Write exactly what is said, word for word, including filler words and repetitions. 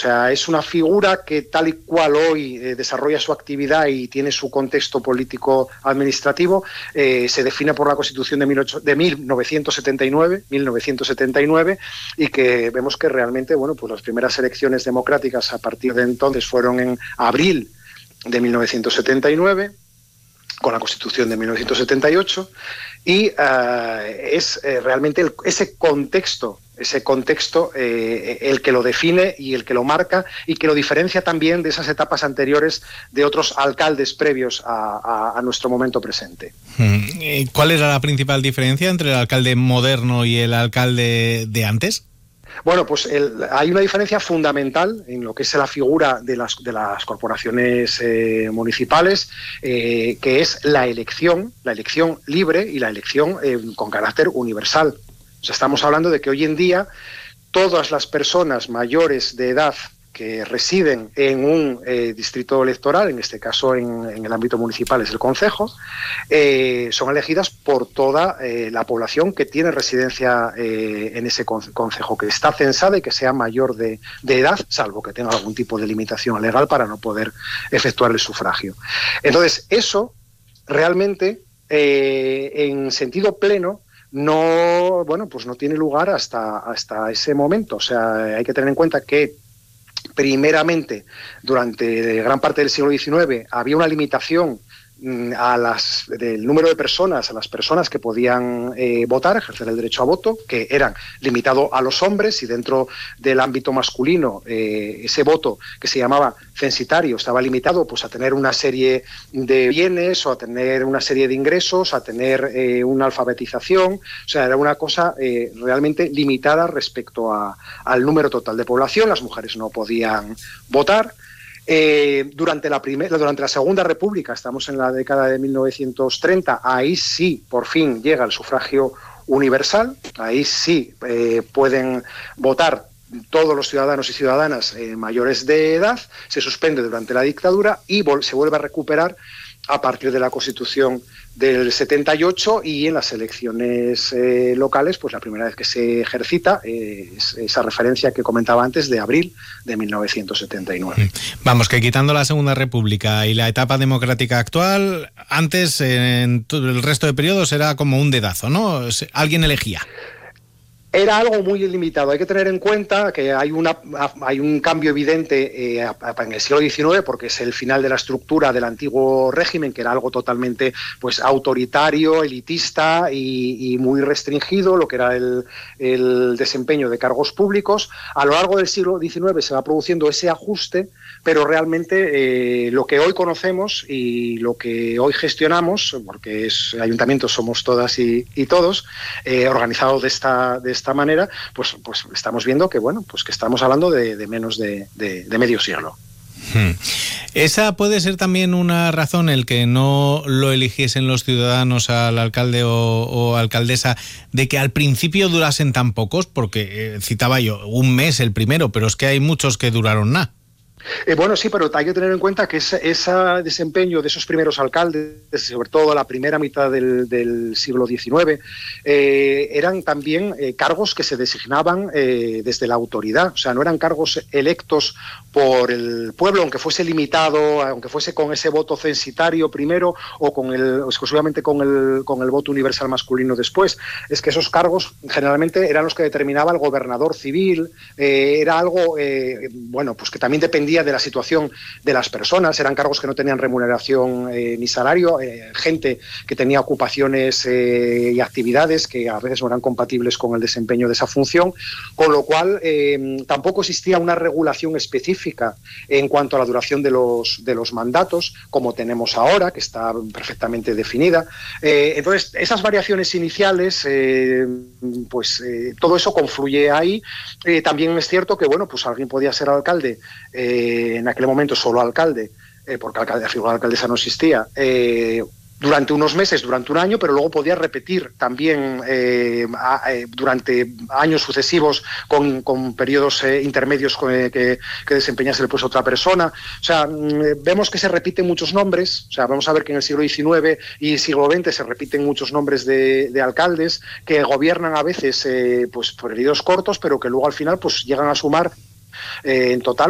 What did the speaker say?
sea, es una figura que tal y cual hoy eh, desarrolla su actividad y tiene su contexto político-administrativo, eh, se define por la Constitución de, de mil novecientos setenta y nueve, mil novecientos setenta y nueve, y que vemos que realmente, bueno, pues las primeras elecciones democráticas a partir de entonces fueron en abril de mil novecientos setenta y nueve, con la Constitución de mil novecientos setenta y ocho, y uh, es eh, realmente el, ese contexto, ese contexto eh, el que lo define y el que lo marca y que lo diferencia también de esas etapas anteriores de otros alcaldes previos a, a, a nuestro momento presente. ¿Cuál era la principal diferencia entre el alcalde moderno y el alcalde de antes? Bueno, pues el, hay una diferencia fundamental en lo que es la figura de las, de las corporaciones eh, municipales, eh, que es la elección, la elección libre y la elección eh, con carácter universal. O sea, estamos hablando de que hoy en día todas las personas mayores de edad que residen en un eh, distrito electoral, en este caso en, en el ámbito municipal es el concejo, eh, son elegidas por toda eh, la población que tiene residencia eh, en ese concejo, que está censada y que sea mayor de, de edad, salvo que tenga algún tipo de limitación legal para no poder efectuar el sufragio. Entonces, eso realmente, eh, en sentido pleno, no, bueno, pues no tiene lugar hasta, hasta ese momento. O sea, hay que tener en cuenta que primeramente, durante gran parte del siglo diecinueve, había una limitación a las, del número de personas, a las personas que podían eh, votar, ejercer el derecho a voto, que eran limitado a los hombres, y dentro del ámbito masculino eh, ese voto que se llamaba censitario estaba limitado pues a tener una serie de bienes o a tener una serie de ingresos, a tener eh, una alfabetización. O sea, era una cosa eh, realmente limitada respecto a, al número total de población. Las mujeres no podían votar. Eh, durante, la primera, durante la Segunda República, estamos en la década de mil novecientos treinta, ahí sí, por fin, llega el sufragio universal, ahí sí eh, pueden votar todos los ciudadanos y ciudadanas eh, mayores de edad. Se suspende durante la dictadura y se vuelve a recuperar a partir de la Constitución del setenta y ocho, y en las elecciones eh, locales, pues la primera vez que se ejercita eh, es esa referencia que comentaba antes de abril de mil novecientos setenta y nueve. Vamos, que quitando la Segunda República y la etapa democrática actual, antes en todo el resto de periodos era como un dedazo, ¿no? Alguien elegía. Era algo muy limitado. Hay que tener en cuenta que hay, una, hay un cambio evidente eh, en el siglo diecinueve, porque es el final de la estructura del antiguo régimen, que era algo totalmente pues autoritario, elitista y, y muy restringido, lo que era el, el desempeño de cargos públicos. A lo largo del siglo diecinueve se va produciendo ese ajuste, pero realmente eh, lo que hoy conocemos y lo que hoy gestionamos, porque es, ayuntamientos somos todas y, y todos, eh, organizados de esta, de esta manera, pues, pues estamos viendo que bueno, pues que estamos hablando de, de menos de, de, de medio siglo. Hmm. ¿Esa puede ser también una razón el que no lo eligiesen los ciudadanos al alcalde o, o alcaldesa, de que al principio durasen tan pocos? Porque eh, citaba yo un mes el primero, pero es que hay muchos que duraron nada. Eh, bueno, sí, pero hay que tener en cuenta que ese, ese desempeño de esos primeros alcaldes, sobre todo la primera mitad del, del siglo diecinueve, eh, eran también eh, cargos que se designaban eh, desde la autoridad. O sea, no eran cargos electos por el pueblo, aunque fuese limitado, aunque fuese con ese voto censitario primero o con el, exclusivamente con el, con el voto universal masculino después. Es que esos cargos generalmente eran los que determinaba el gobernador civil. Eh, era algo, eh, bueno, pues que también dependía de la situación de las personas. Eran cargos que no tenían remuneración eh, ni salario, eh, gente que tenía ocupaciones eh, y actividades que a veces no eran compatibles con el desempeño de esa función, con lo cual eh, tampoco existía una regulación específica en cuanto a la duración de los, de los mandatos, como tenemos ahora, que está perfectamente definida. Eh, entonces, esas variaciones iniciales, eh, pues eh, todo eso confluye ahí. Eh, también es cierto que, bueno, pues alguien podía ser alcalde eh, en aquel momento solo alcalde, eh, porque alcalde, la figura de alcaldesa no existía, eh, durante unos meses, durante un año, pero luego podía repetir también eh, a, eh, durante años sucesivos con, con periodos eh, intermedios con, eh, que, que desempeñase el puesto a otra persona. O sea, mm, vemos que se repiten muchos nombres. O sea, vamos a ver que en el siglo diecinueve y siglo veinte se repiten muchos nombres de, de alcaldes que gobiernan a veces eh, pues por periodos cortos, pero que luego al final pues llegan a sumar eh, en total